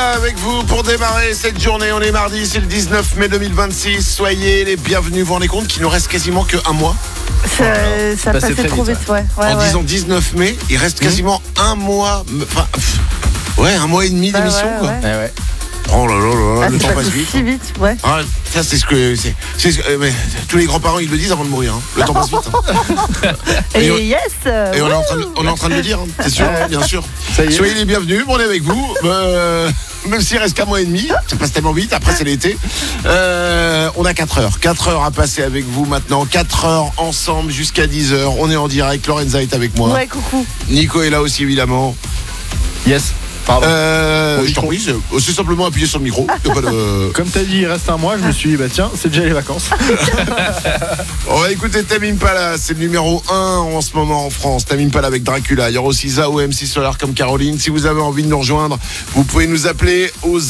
là avec vous pour démarrer cette journée. On est mardi, c'est le 19 mai 2026. Soyez les bienvenus. Vous vous rendez compte qu'il nous reste quasiment qu'un mois. Ça passait trop vite, ouais. En disant 19 mai, il reste quasiment un mois. Un mois et demi d'émission, quoi. Ouais. Oh là là là, le temps passe vite. Si vite, ouais. Ah, ça c'est ce que mais tous les grands-parents ils le disent avant de mourir. Hein. Le temps passe vite. Hein. Et on est en train de le dire, hein. C'est sûr, bien sûr. Soyez les bienvenus, on est avec vous. Même s'il reste qu'un mois et demi, ça passe tellement vite, après c'est l'été. On a 4 heures. 4 heures à passer avec vous maintenant. 4 heures ensemble jusqu'à 10 heures. On est en direct, Lorenza est avec moi. Ouais, coucou. Nico est là aussi évidemment. Yes. Pardon. Je t'en prie, c'est simplement appuyer sur le micro. Pas de... Comme t'as dit, il reste un mois, je me suis dit, tiens, c'est déjà les vacances. On va écouter Tame Impala, c'est le numéro 1 en ce moment en France. Tame Impala avec Dracula. Il y aura aussi Zao, MC Solar comme Caroline. Si vous avez envie de nous rejoindre, vous pouvez nous appeler au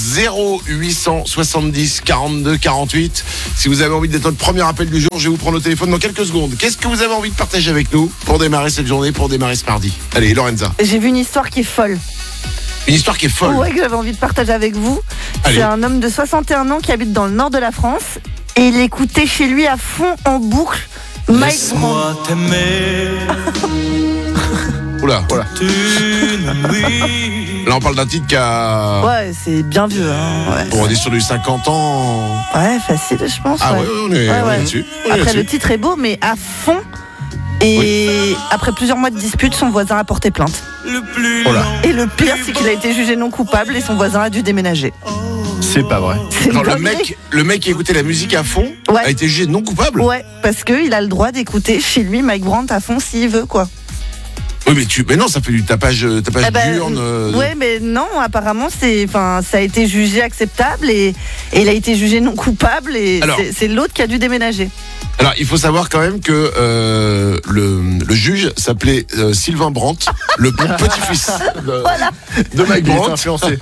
0870 42 48. Si vous avez envie d'être notre premier appel du jour, je vais vous prendre au téléphone dans quelques secondes. Qu'est-ce que vous avez envie de partager avec nous pour démarrer cette journée, pour démarrer ce mardi? Allez, Lorenza. J'ai vu une histoire qui est folle. Une histoire qui est folle. Ouais, que j'avais envie de partager avec vous. Allez. C'est un homme de 61 ans qui habite dans le nord de la France et il écoutait chez lui à fond en boucle Mike Brandt. Oula. Là, on parle d'un titre qui a... Ouais, c'est bien vieux. Hein. Ouais, on est sur du 50 ans. Ouais, facile, je pense. Ah ouais, on est là-dessus. Après, le titre est beau, mais à fond. Et après plusieurs mois de dispute, son voisin a porté plainte. Et le pire, c'est qu'il a été jugé non coupable et son voisin a dû déménager. C'est pas vrai. Quand le mec qui écoutait la musique à fond a été jugé non coupable. Ouais, parce qu'il a le droit d'écouter chez lui Mike Brandt à fond s'il veut, quoi. Oui, mais non, ça fait du tapage d'urne. Ouais, mais non, apparemment, ça a été jugé acceptable et il a été jugé non coupable et alors, c'est l'autre qui a dû déménager. Alors, il faut savoir quand même que le juge s'appelait Sylvain Brandt, le petit-fils de Mike Brandt. Influencé.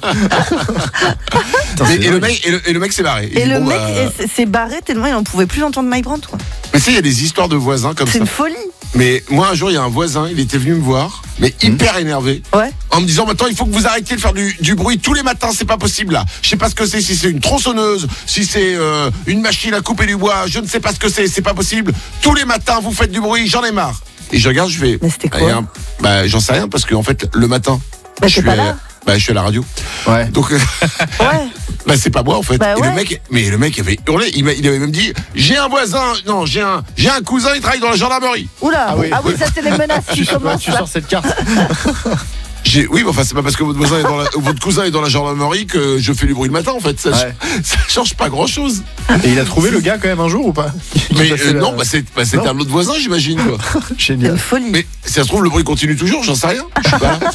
Et le mec s'est barré. Et le mec s'est barré tellement il n'en pouvait plus entendre Mike Brandt, quoi. Mais il y a des histoires de voisins comme ça. C'est une folie. Mais moi, un jour, il y a un voisin, il était venu me voir, mais hyper énervé, en me disant, maintenant, il faut que vous arrêtiez de faire du bruit tous les matins, c'est pas possible, là. Je sais pas ce que c'est, si c'est une tronçonneuse, si c'est une machine à couper du bois, je ne sais pas ce que c'est pas possible. Tous les matins, vous faites du bruit, j'en ai marre. Et je regarde, je fais... Mais c'était quoi? J'en sais rien, parce qu'en fait, le matin, je suis pas là. Je suis à la radio. Ouais. Donc, c'est pas moi en fait. Et le mec avait hurlé. Il avait même dit, j'ai un cousin, il travaille dans la gendarmerie. Oula. Ah oui, ça c'est les menaces qui commencent. Tu sors cette carte. Oui, mais c'est pas parce que votre cousin est dans la gendarmerie que je fais du bruit le matin en fait. Ça change pas grand chose. Et il a trouvé le gars quand même un jour ou pas? Mais non, c'était un autre voisin, j'imagine, quoi. Génial. C'est une folie. Mais si ça se trouve, le bruit continue toujours, j'en sais rien. Je sais pas.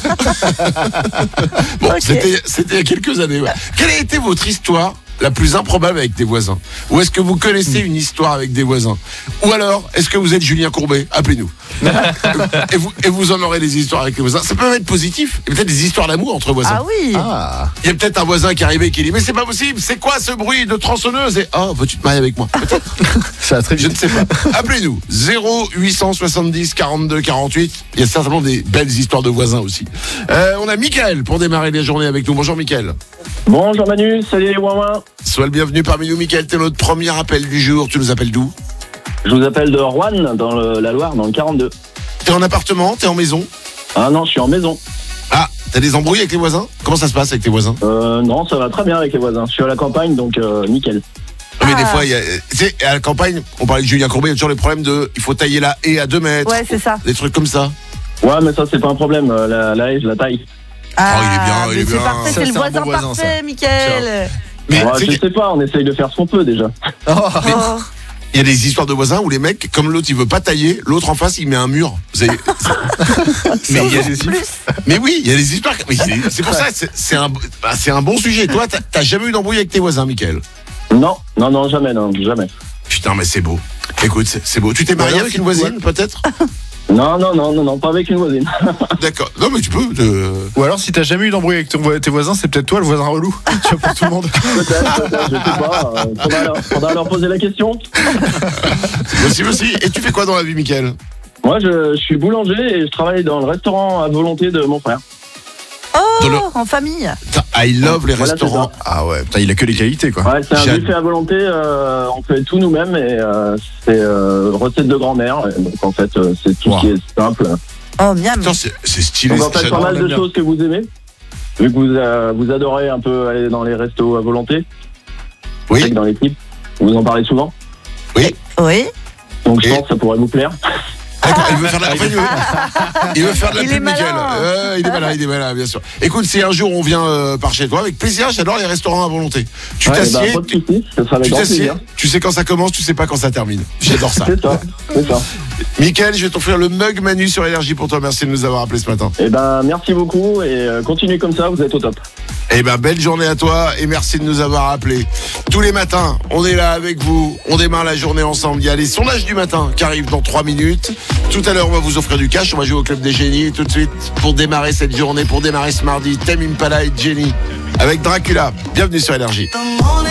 Bon, c'était il y a quelques années. Ouais. Quelle a été votre histoire la plus improbable avec des voisins? Ou est-ce que vous connaissez une histoire avec des voisins? Ou alors, est-ce que vous êtes Julien Courbet? Appelez-nous. et vous en aurez des histoires avec les voisins. Ça peut même être positif. Il y a peut-être des histoires d'amour entre voisins. Ah oui. Il y a peut-être un voisin qui est arrivé et qui dit, mais c'est pas possible, c'est quoi ce bruit de tronçonneuse? Et veux-tu te marier avec moi? Peut-être. Ça va très vite. Je ne sais pas. Appelez-nous. 0870 42 48. Il y a certainement des belles histoires de voisins aussi. On a Mickaël pour démarrer les journées avec nous. Bonjour Mickaël. Bonjour Manu, salut Wawa. Sois le bienvenu parmi nous, Mickaël. T'es notre premier appel du jour. Tu nous appelles d'où? Je vous appelle de Roanne, dans la Loire, dans le 42. T'es en appartement? T'es en maison? Ah non, je suis en maison. Ah, t'as des embrouilles avec les voisins? Comment ça se passe avec tes voisins? Non, ça va très bien avec les voisins. Je suis à la campagne, donc nickel. Mais des fois, tu sais, à la campagne, on parlait de Julien Courbet, il y a toujours les problèmes il faut tailler la haie à 2 mètres. Ouais, c'est ça. Des trucs comme ça. Ouais, mais ça, c'est pas un problème. La haie, je la taille. Il est bien. C'est parfait, c'est le voisin parfait, Mickaël. Mais je sais pas, on essaye de faire ce qu'on peut déjà. Il y a des histoires de voisins où les mecs, comme l'autre il veut pas tailler, l'autre en face il met un mur. Mais oui, il y a des histoires. C'est pour ça, c'est un bon sujet. Toi, t'as jamais eu d'embrouille avec tes voisins, Mickaël? Non, jamais. Putain, mais c'est beau. Écoute, c'est beau. Tu t'es marié avec une voisine, peut-être? Non, pas avec une voisine. D'accord. Non, mais tu peux. Ou alors, si t'as jamais eu d'embrouille avec tes voisins, c'est peut-être toi le voisin relou. Tu vois, pour tout le monde. Peut-être, je sais pas. Faudra leur poser la question. C'est possible aussi. Et tu fais quoi dans la vie, Mickaël? Moi, je suis boulanger et je travaille dans le restaurant à volonté de mon frère. Oh, en famille. I love les Voilà, restaurants. Ah ouais, putain, il a que les qualités, quoi. Ouais, c'est un J'ad- buffet à volonté, on fait tout nous-mêmes et c'est recette de grand-mère. Et donc en fait, c'est tout ce qui est simple. Oh, miam. Putain, c'est stylé. Donc en fait, j'adore. pas mal de bien. choses que vous aimez. Vu que vous adorez un peu aller dans les restos à volonté. Oui. Je sais que dans l'équipe, vous en parlez souvent. Oui. Donc je Et- pense que ça pourrait vous plaire. D'accord, il veut faire de la, il veut faire de la Il pub, est malin. Mickaël. Il est malin, bien sûr. Écoute, si un jour on vient par chez toi, avec plaisir, j'adore les restaurants à volonté. Tu Ouais, t'assieds, pas de soucis, ça sera avec tu grand t'assieds, plaisir. tu sais quand ça commence, tu sais pas quand ça termine. J'adore ça. C'est ça. Mickaël, je vais t'offrir le mug Manu sur Énergie pour toi. Merci de nous avoir appelés ce matin. Et merci beaucoup et continuez comme ça, vous êtes au top. Eh ben, belle journée à toi et merci de nous avoir appelés. Tous les matins, on est là avec vous. On démarre la journée ensemble. Il y a les sondages du matin qui arrivent dans 3 minutes. Tout à l'heure, on va vous offrir du cash. On va jouer au Club des Génies. Et tout de suite, pour démarrer cette journée, pour démarrer ce mardi, Tame Impala et Jenny avec Dracula. Bienvenue sur Énergie.